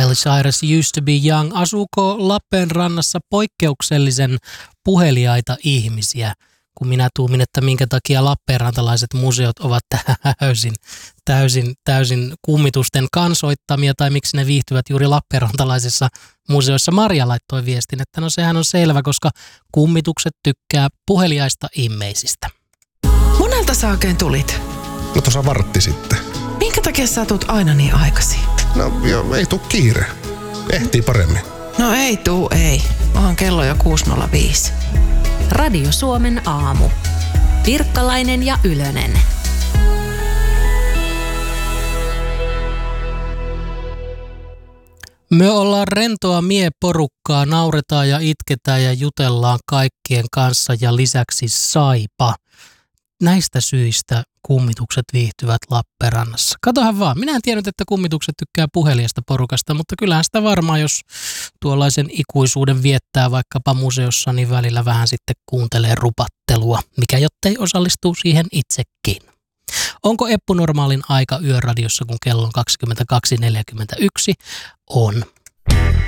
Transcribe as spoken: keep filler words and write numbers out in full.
Miley Cyrus Used to be Young. Asuuko Lappeenrannassa poikkeuksellisen puheliaita ihmisiä? Kun minä tuumin, että minkä takia lappeenrantalaiset museot ovat täysin, täysin, täysin kummitusten kansoittamia, tai miksi ne viihtyvät juuri lappeenrantalaisissa museoissa. Marja laittoi viestin, että no sehän on selvä, koska kummitukset tykkää puheliaista immeisistä. Monelta sä oikein tulit? No tuossa vartti sitten. Minkä takia sä tulet aina niin aikaisin? No joo, ei tuu kiire. Ehtii paremmin. No ei tuu, ei. Onhan kello jo kuusi nolla viisi. Radio Suomen aamu. Pirkkalainen ja Ylönen. Me ollaan rentoa mieporukkaa, nauretaan ja itketään ja jutellaan kaikkien kanssa ja lisäksi saipa. Näistä syistä kummitukset viihtyvät Lappeenrannassa. Katohan vaan, minä en tiennyt, että kummitukset tykkää puhelijasta porukasta, mutta kyllähän sitä varmaan, jos tuollaisen ikuisuuden viettää vaikkapa museossa, niin välillä vähän sitten kuuntelee rupattelua, mikä jottei osallistuu siihen itsekin. Onko Eppu normaalin aika yöradiossa, kun kello on kaksikymmentäkaksi neljäkymmentäyksi? On.